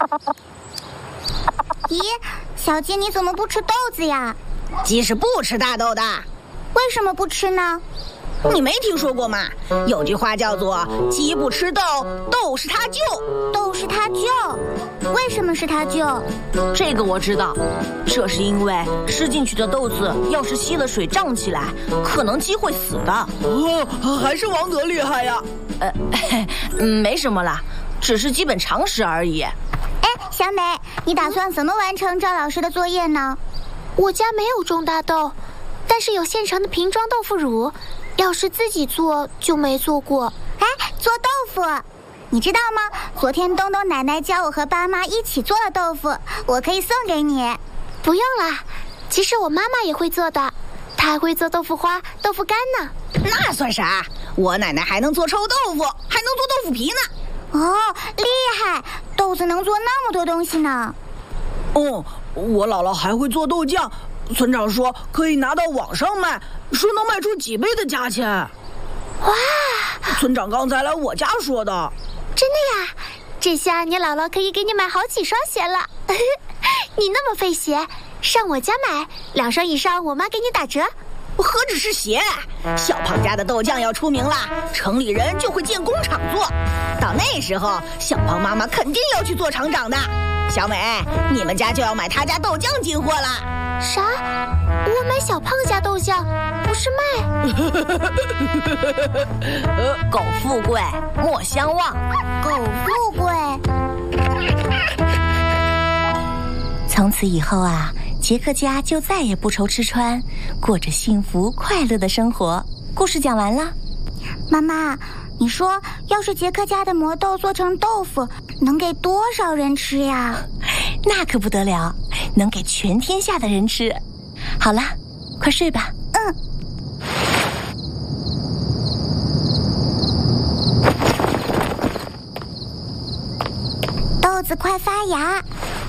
咦，小鸡你怎么不吃豆子呀？ 鸡是不吃大豆的。 为什么不吃呢？ 你没听说过吗？有句话叫做“鸡不吃豆，豆是它舅”。 豆是它舅？为什么是它舅？ 这个我知道，这是因为吃进去的豆子要是吸了水胀起来，可能鸡会死的。 还是王德厉害呀。 没什么啦，只是基本常识而已。 哎，小美，你打算怎么完成赵老师的作业呢？ 我家没有种大豆，但是有现成的瓶装豆腐乳，要是自己做就没做过。 哎，做豆腐，你知道吗？昨天东东奶奶教我和爸妈一起做了豆腐，我可以送给你。 不用啦，其实我妈妈也会做的，她还会做豆腐花、豆腐干呢。 那算啥？我奶奶还能做臭豆腐，还能做豆腐皮呢。 哦，厉害！豆子能做那么多东西呢。 哦，我姥姥还会做豆酱，村长说可以拿到网上卖，说能卖出几倍的价钱。 哇！ 村长刚才来我家说的。 真的呀？这下你姥姥可以给你买好几双鞋了。你那么费鞋，上我家买2双以上，我妈给你打折。 何止是鞋，小胖家的豆酱要出名了，城里人就会建工厂做。到那时候，小胖妈妈肯定要去做厂长的。小美，你们家就要买他家豆酱进货了。 啥？我买小胖家豆酱，不是卖？ 苟富贵，莫相忘。 苟富贵。 从此以后啊，杰克家就再也不愁吃穿，过着幸福快乐的生活。故事讲完了。 妈妈，你说要是杰克家的磨豆做成豆腐，能给多少人吃呀？ 那可不得了，能给全天下的人吃。好了，快睡吧。 豆子快发芽，